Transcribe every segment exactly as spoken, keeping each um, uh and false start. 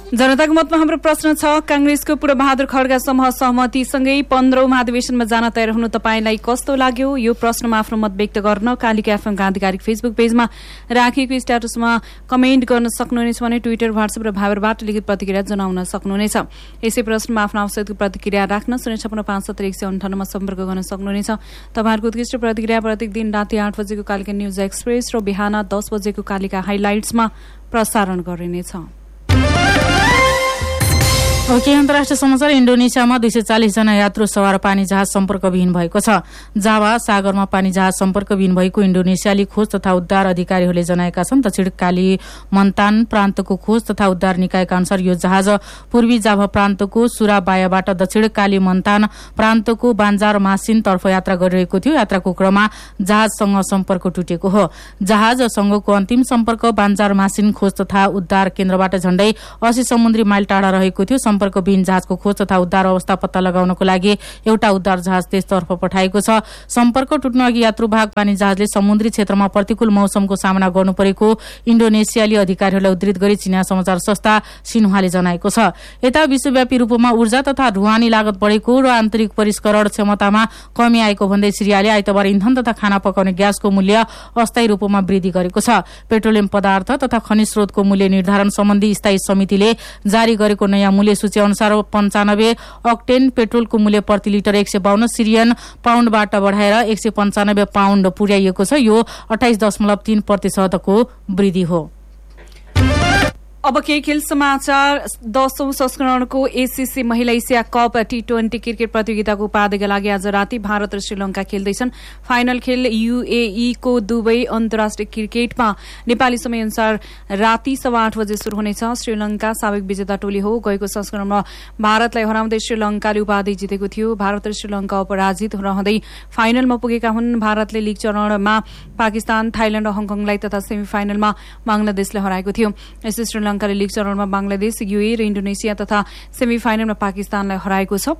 जनताको मतमा हाम्रो प्रश्न छ, कांग्रेसको पूर्वबहादुर खड्का समूह सहमतिसँगै पन्ध्रौं महाधिवेशनमा जान तयार हुनु तपाईलाई कस्तो लाग्यो? यो प्रश्नमा आफ्नो मत व्यक्त गर्न कालिका एफएमका आधिकारिक फेसबुक पेजमा राखिएको स्ट्याटसमा कमेन्ट गर्न सक्नुहुनेछ भने ट्विटर, व्हाट्सएप र भाइबरबाट लिखित प्रतिक्रिया जनाउन सक्नुहुनेछ। यसै प्रश्नमा आफ्नो आवश्यक प्रतिक्रिया राख्न शून्य छपन्न पाँच सत्तर एक सय अन्ठाउन्नमा सम्पर्क गर्न सक्नुहुनेछ। तपाईँहरूको उत्कृष्ट प्रतिक्रिया प्रत्येक दिन राति आठ बजेको कालिका न्यूज एक्सप्रेस र बिहान दस बजेको कालिका हाइलाइट्समा प्रसारण गरिनेछ। ओके, अन्तर्राष्ट्रिय समाचार। इन्डोनेसियामा दुई सय चालिस जना यात्रु सवार पानी जहाज सम्पर्कविहीन भएको छ। जावा सागरमा पानी जहाज सम्पर्कविहीन भएको इन्डोनेसियाली खोज तथा उद्धार अधिकारीहरूले जनाएका छन्। दक्षिण कालीमन्तान प्रान्तको खोज तथा उद्धार निकायका अनुसार यो जहाज पूर्वी जाभा प्रान्तको सुराबायाबाट दक्षिण कालीमन्तान प्रान्तको बान्जार मासिन तर्फ यात्रा गरिरहेको थियो। यात्राको क्रममा जहाजसँग सम्पर्क टुटेको हो। जहाजसँगको अन्तिम सम्पर्क बान्जार मासिन खोज तथा उद्धार केन्द्रबाट झण्डै अस्सी समुद्री माइल टाढा रहेको थियो। सम्पर्कविहीन जहाजको खोज तथा उद्धार अवस्था पत्ता लगाउनको लागि एउटा उद्धार जहाज त्यसतर्फ पठाएको छ। सम्पर्क टुट्नु अघि यात्रुवाहक पानी जहाजले समुद्री क्षेत्रमा प्रतिकूल मौसमको सामना गर्नु परेको इन्डोनेसियाली अधिकारीहरूलाई उद्धृत गरी चिनिया समाचार संस्था सिन्हुवाले जनाएको छ। यता विश्वव्यापी रूपमा ऊर्जा तथा ढुवानी लागत बढेको र आन्तरिक परिष्करण क्षमतामा कमी आएको भन्दै सिरियाले आइतबार इन्धन तथा खाना पकाउने ग्यासको मूल्य अस्थायी रूपमा वृद्धि गरेको छ। पेट्रोलियम पदार्थ तथा खनिज स्रोतको मूल्य निर्धारण सम्बन्धी स्थायी समितिले जारी गरेको नयाँ मूल्य सूची अनुसार पञ्चानब्बे अक्टेन पेट्रोलको मूल्य प्रति लिटर एक सय बाहन्न सिरियन पाउन्डबाट बढाएर एक सय पञ्चानब्बे पाउन्ड पुर्याइएको छ। यो अठाइस दशमलव तीन प्रतिशतको वृद्धि हो। अब केही खेल समाचार। दशौं संस्करणको एसीसी महिला Asia cup T twenty cricket प्रतियोगिताको उपाधिका लागि आज राति भारत र श्रीलंका खेल्दैछन्। फाइनल खेल यूएई को दुबई अन्तर्राष्ट्रिय क्रिकेटमा नेपाली समय अनुसार राति सवा आठ बजे शुरू हुनेछ। श्रीलंका साबिक विजेता टोली हो। गएको संस्करणमा भारतलाई हराउँदै श्रीलंकाले उपाधि जितेको थियो। भारत र श्रीलंका अपराजित रहँदै फाइनलमा पुगेका हुन्। भारतले लीग चरणमा पाकिस्तान, थाइल्याण्ड र हङकङलाई तथा सेमी फाइनलमा बंगलादेशले हराएको थियो। यसै श्रीलंका लीग चरणमा बंगलादेश, यूए र इन्डोनेसिया तथा सेमी फाइनलमा पाकिस्तानलाई हराएको छ।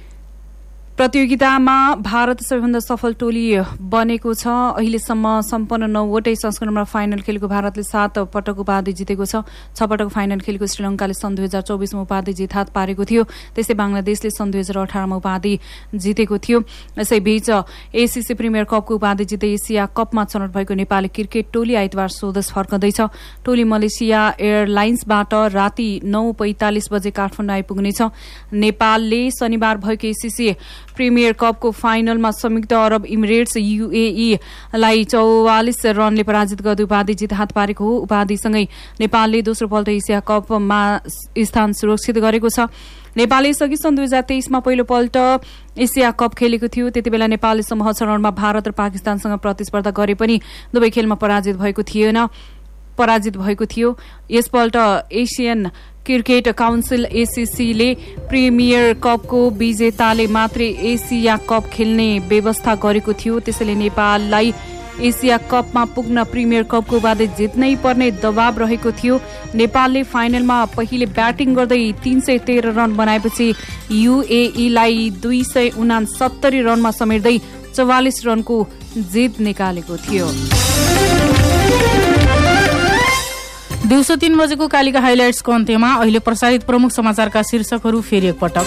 प्रतियोगितामा भारत सबैभन्दा सफल टोली बनेको छ। अहिलेसम्म सम्पन्न नौवटै संस्करणमा फाइनल खेलेको भारतले सात पटक उपाधि जितेको छ। छ पटक फाइनल खेलेको श्रीलंकाले सन् दुई हजार चौबिसमा उपाधि जित हात पारेको थियो। त्यस्तै बंगलादेशले सन् दुई हजार अठारमा उपाधि जितेको थियो। यसैबीच एसीसी प्रिमियर कपको उपाधि जित्दै एसिया कपमा छनौट भएको नेपाली क्रिकेट टोली आइतबार स्वदेश फर्कँदैछ। टोली मलेसिया एयरलाइन्सबाट राति नौ पैंतालिस बजे काठमाडौँ आइपुग्नेछ। नेपालले शनिबार भएको एसीसी प्रिमियर कपको फाइनलमा संयुक्त अरब इमिरेट्स यूएई लाई चौवालिस रनले पराजित गर्दै उपाधि जित हात पारेको हो। उपाधिसँगै नेपालले दोस्रो पल्ट एसिया कपमा स्थान सुरक्षित गरेको छ। नेपालले यसअघि सन् दुई हजार तेइसमा पहिलोपल्ट एसिया कप खेलेको थियो। त्यति बेला नेपालले समूह चरणमा भारत र पाकिस्तानसँग प्रतिस्पर्धा गरे पनि दुवै खेलमा पराजित भएको थिएन पराजित भएको थियो। यसपल्ट एसियन क्रिकेट काउन्सिल एसीसीले प्रिमियर कपको विजेताले मात्रै एसिया कप खेल्ने व्यवस्था गरेको थियो। त्यसैले नेपाललाई एसिया कपमा पुग्न प्रिमियर कपको उपाधि जित्नै पर्ने दबाव रहेको थियो। नेपालले फाइनलमा पहिले ब्याटिङ गर्दै तीन सय तेह्र रन बनाएपछि यूएईलाई दुई सय उनासत्तरी रनमा समेट्दै चौवालिस रनको जित निकालेको थियो। दिउँसो तीन बजेको कालिका हाइलाइट्सको अन्त्यमा अहिले प्रसारित प्रमुख समाचारका शीर्षकहरू फेरि एकपटक।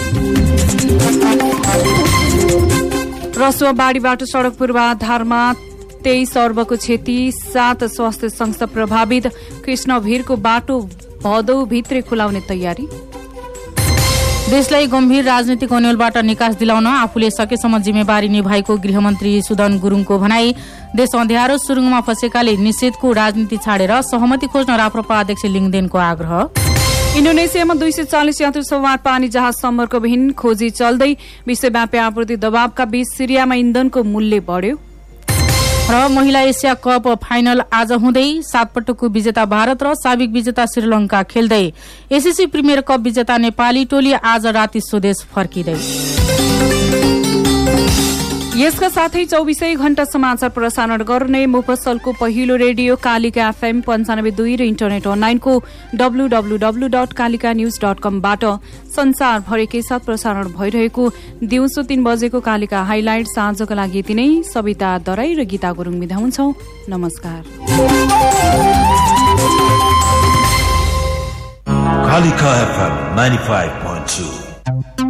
रसुवा बाढीबाट सड़क पूर्वाधारमा तेइस अर्बको क्षति, सात स्वास्थ्य संस्था प्रभावित। कृष्णभिरको बाटो भदौ भित्रै खुलाउने तयारी। देशलाई गम्भीर राजनीतिक अन्योलबाट निकास दिलाउन आफूले सकेसम्म जिम्मेवारी निभाएको गृहमन्त्री सुदन गुरुङको भनाई। देश अँध्यारो सुरुङमा फँसेकाले निषेधको राजनीति छाडेर सहमति खोज्न राप्रपा अध्यक्ष लिङदेनको आग्रह। इन्डोनेसियामा दुई सय चालिस यात्रु सवार पानी जहाज सम्पर्कविहीन, खोजी चल्दै। विश्वव्यापी आपूर्ति दबावका बीच सिरियामा इन्धनको मूल्य बढ्यो। र महिला एसिया कप फाइनल आज हुँदै सात पटकको विजेता भारत र साबिक विजेता श्रीलंका खेल्दै। एसीसी प्रिमियर कप विजेता नेपाली टोली आज राति स्वदेश फर्किँदै। यसका साथै चौबिसै घण्टा समाचार प्रसारण गर्ने मुफस्सलको पहिलो रेडियो कालिका एफएम पञ्चानब्बे दुई र इन्टरनेट अनलाइनको W W W dot Kalika news dot कमबाट संसारभरिकै साथ प्रसारण भइरहेको दिउँसो तीन बजेको कालिका हाइलाइट साँझको लागि यति नै। सविता दराई र गीता गुरुङ बिदा हुन्छौं। नमस्कार। Kalika F M ninety-five point two.